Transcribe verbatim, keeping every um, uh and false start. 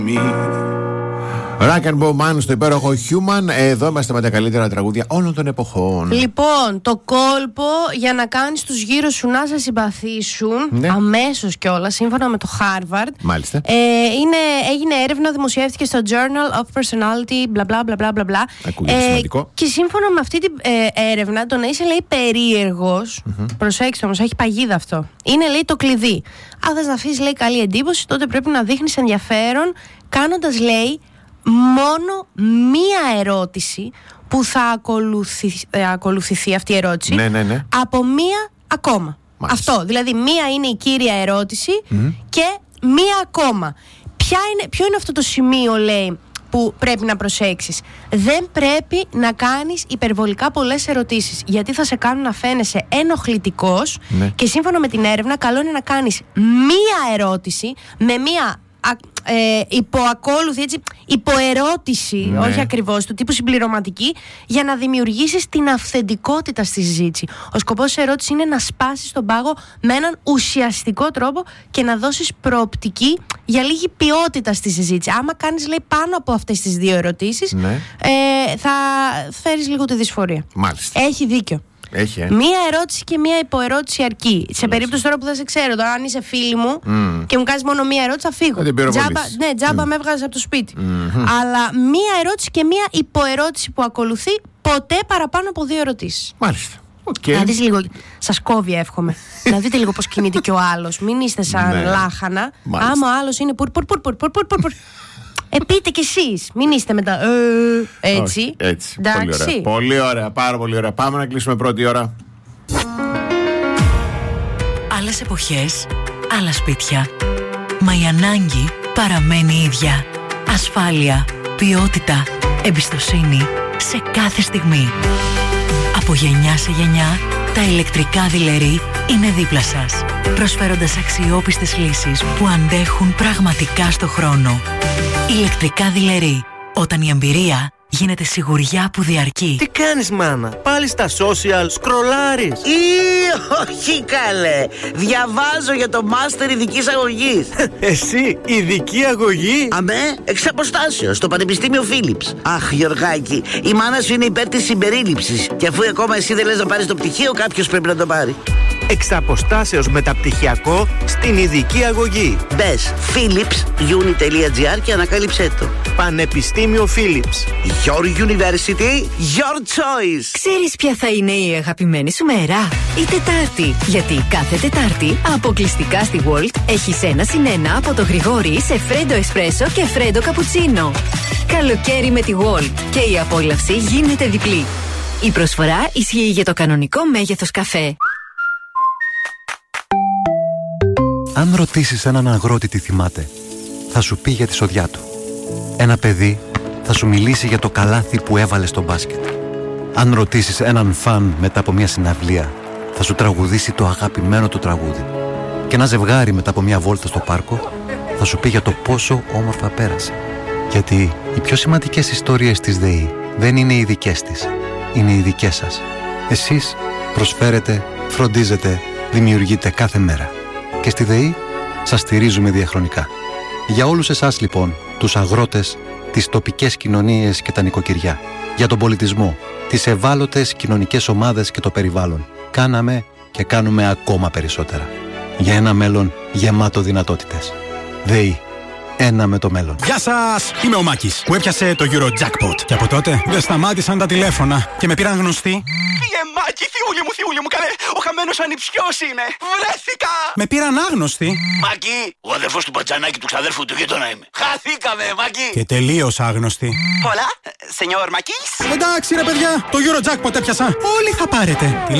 Rock and Bow Man στο υπέροχο Human. Εδώ είμαστε με τα καλύτερα τραγούδια όλων των εποχών. Λοιπόν, το κόλπο για να κάνεις τους γύρω σου να σε συμπαθήσουν, ναι, αμέσως κιόλας, σύμφωνα με το Harvard. Μάλιστα. Ε, είναι, έγινε έρευνα, δημοσιεύτηκε στο Journal of Personality, μπλα μπλα μπλα μπλα μπλα. Ακούγεται ε, σημαντικό. Και σύμφωνα με αυτή την ε, έρευνα, το να είσαι, λέει, περίεργος, mm-hmm. προσέξτε όμως, έχει παγίδα αυτό, είναι, λέει, το κλειδί. Αν θες να αφήσεις, λέει, καλή εντύπωση, τότε πρέπει να δείχνεις ενδιαφέρον, κάνοντας, λέει, μόνο μία ερώτηση που θα ακολουθηθεί, ε, ακολουθηθεί αυτή η ερώτηση, ναι, ναι, ναι, από μία ακόμα. Μάλιστα. Αυτό, δηλαδή μία είναι η κύρια ερώτηση mm. και μία ακόμα. Ποια είναι, ποιο είναι αυτό το σημείο, λέει, που πρέπει να προσέξεις? Δεν πρέπει να κάνεις υπερβολικά πολλές ερωτήσεις, γιατί θα σε κάνουν να φαίνεσαι ενοχλητικός, ναι, και σύμφωνα με την έρευνα καλό είναι να κάνεις μία ερώτηση με μία Ε, υποακόλουθη, έτσι, υποερώτηση, ναι, όχι ακριβώς, του τύπου συμπληρωματική, για να δημιουργήσεις την αυθεντικότητα στη συζήτηση. Ο σκοπός της ερώτησης είναι να σπάσεις τον πάγο με έναν ουσιαστικό τρόπο και να δώσεις προοπτική για λίγη ποιότητα στη συζήτηση. Άμα κάνεις, λέει, πάνω από αυτές τις δύο ερωτήσεις, ναι, ε, θα φέρεις λίγο τη δυσφορία. Μάλιστα. Έχει δίκιο. Έχει, ε. Μία ερώτηση και μία υποερώτηση αρκεί. Σε περίπτωση τώρα που δεν σε ξέρω, τώρα αν είσαι φίλη μου mm. και μου κάνεις μόνο μία ερώτηση, θα φύγω. Τζάμπα, ναι, τζάμπα mm. με έβγαζες από το σπίτι. Mm-hmm. Αλλά μία ερώτηση και μία υποερώτηση που ακολουθεί, ποτέ παραπάνω από δύο ερωτήσεις. Μάλιστα. Okay. Να δεις λίγο, σας κόβει, εύχομαι. Να δείτε λίγο πώς κινείται και ο άλλος. Μην είστε σαν ναι. λάχανα. Μάλιστα. Άμα ο άλλος είναι πουρ πουρ πουρ πουρ πουρ πουρ πουρ. Ε, πείτε κι εσείς, μην είστε μετά ε, έτσι. Όχι, έτσι. Πολύ ωραία. Πολύ ωραία, πάρα πολύ ωραία. Πάμε να κλείσουμε πρώτη ώρα. Άλλες εποχές, άλλα σπίτια. Μα η ανάγκη παραμένει η ίδια. Ασφάλεια, ποιότητα, εμπιστοσύνη σε κάθε στιγμή. Από γενιά σε γενιά, τα ηλεκτρικά δειλερί είναι δίπλα σας, προσφέροντας αξιόπιστες λύσεις που αντέχουν πραγματικά στο χρόνο. Ηλεκτρικά δειλερί, όταν η εμπειρία γίνεται σιγουριά που διαρκεί. Τι κάνεις, μάνα? Πάλι στα social σκρολάρεις? Ή όχι, καλέ. Διαβάζω για το μάστερ ειδικής αγωγής. Εσύ, ειδική αγωγή? Αμέ, εξ αποστάσεως, στο Πανεπιστήμιο Φίλιπς. Αχ, Γιωργάκη, η μάνα σου είναι υπέρ της συμπερίληψης. Και αφού ακόμα εσύ δεν λες να πάρεις το πτυχίο, κάποιος πρέπει να το πάρει. Εξ αποστάσεως μεταπτυχιακό στην ειδική αγωγή. Μπες philips uni τελεία gr και ανακάλυψέ το. Πανεπιστήμιο Φίλιπς. Your university, your choice. Ξέρεις ποια θα είναι η αγαπημένη σου μέρα? Η Τετάρτη. Γιατί κάθε Τετάρτη αποκλειστικά στη Walt έχεις ένα συν ένα από το Γρηγόρι σε φρέντο εσπρέσο και φρέντο καπουτσίνο. Καλοκαίρι με τη Walt και η απόλαυση γίνεται διπλή. Η προσφορά ισχύει για το κανονικό μέγεθος καφέ. Αν ρωτήσεις έναν αγρότη τι θυμάται, θα σου πει για τη σοδιά του. Ένα παιδί θα σου μιλήσει για το καλάθι που έβαλε στο μπάσκετ. Αν ρωτήσεις έναν φαν μετά από μια συναυλία, θα σου τραγουδήσει το αγαπημένο του τραγούδι. Και ένα ζευγάρι μετά από μια βόλτα στο πάρκο θα σου πει για το πόσο όμορφα πέρασε. Γιατί οι πιο σημαντικές ιστορίες της ΔΕΗ δεν είναι οι δικές της, είναι οι δικές σας. Εσείς προσφέρετε, φροντίζετε, δημιουργείτε κάθε μέρα. Και στη ΔΕΗ σας στηρίζουμε διαχρονικά. Για όλους εσάς λοιπόν, τους αγρότες, τις τοπικές κοινωνίες και τα νοικοκυριά, για τον πολιτισμό, τις ευάλωτες κοινωνικές ομάδες και το περιβάλλον, κάναμε και κάνουμε ακόμα περισσότερα. Για ένα μέλλον γεμάτο δυνατότητες. ΔΕΗ. Ένα με το μέλλον. Γεια σας! Είμαι ο Μάκης που έπιασε το Eurojackpot. Και από τότε δεν σταμάτησαν τα τηλέφωνα και με πήραν γνωστοί. Φύγε, Μάκη, θιούλη μου, θιούλη μου, καλέ! Ο χαμένος ανιψιός είναι! Βρέθηκα! Με πήραν άγνωστοι. Μάκη, ο αδερφός του Πατζανάκη του ξαδέρφου του γείτονα είμαι. Χαθήκαμε, Μάκη! Και τελείως άγνωστοι. Hola, señor Μάκης. Εντάξει, ρε παιδιά, το Eurojackpot έπιασα. Όλοι θα πάρετε.